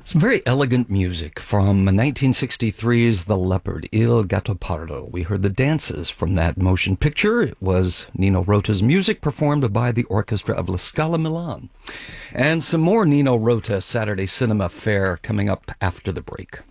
Some very elegant music from 1963's The Leopard, Il Gattopardo. We heard the dances from that motion picture. It was Nino Rota's music performed by the orchestra of La Scala Milan. And some more Nino Rota Saturday Cinema Fare coming up after the break.